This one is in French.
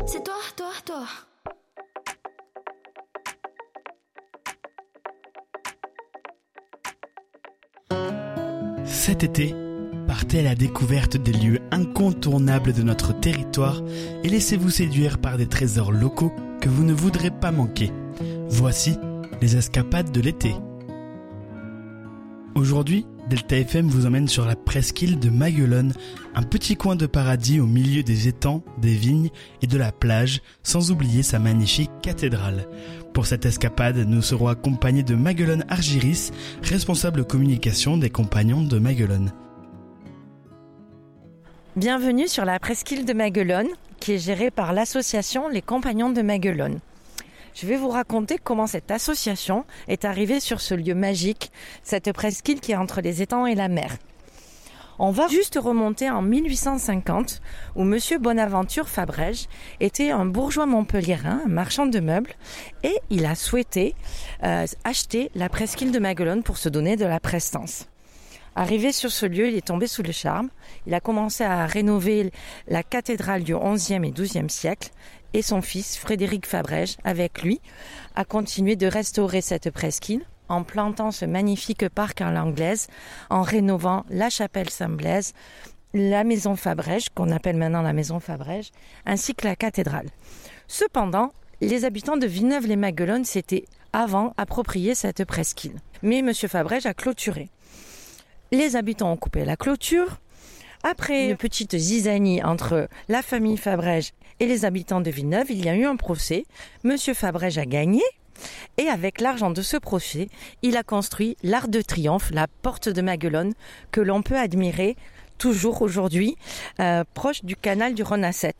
C'est toi. Cet été, partez à la découverte des lieux incontournables de notre territoire et laissez-vous séduire par des trésors locaux que vous ne voudrez pas manquer. Voici les escapades de l'été. Aujourd'hui, Delta FM vous emmène sur la presqu'île de Maguelone, un petit coin de paradis au milieu des étangs, des vignes et de la plage, sans oublier sa magnifique cathédrale. Pour cette escapade, nous serons accompagnés de Maguelone Argiris, responsable communication des Compagnons de Maguelone. Bienvenue sur la presqu'île de Maguelone, qui est gérée par l'association Les Compagnons de Maguelone. Je vais vous raconter comment cette association est arrivée sur ce lieu magique, cette presqu'île qui est entre les étangs et la mer. On va juste remonter en 1850, où Monsieur Bonaventure Fabrège était un bourgeois montpelliérain, un marchand de meubles, et il a souhaité acheter la presqu'île de Maguelone pour se donner de la prestance. Arrivé sur ce lieu, il est tombé sous le charme. Il a commencé à rénover la cathédrale du XIe et XIIe siècle, et son fils, Frédéric Fabrège, avec lui, a continué de restaurer cette presqu'île en plantant ce magnifique parc à l'anglaise, en rénovant la chapelle Saint-Blaise, la maison Fabrège, qu'on appelle maintenant la maison Fabrège, ainsi que la cathédrale. Cependant, les habitants de Villeneuve-les-Maguelones s'étaient avant approprié cette presqu'île. Mais M. Fabrège a clôturé. Les habitants ont coupé la clôture. Après une petite zizanie entre la famille Fabrège et les habitants de Villeneuve, il y a eu un procès. Monsieur Fabrège a gagné et avec l'argent de ce procès, il a construit l'Arc de Triomphe, la porte de Maguelone, que l'on peut admirer toujours aujourd'hui, proche du canal du Renasset.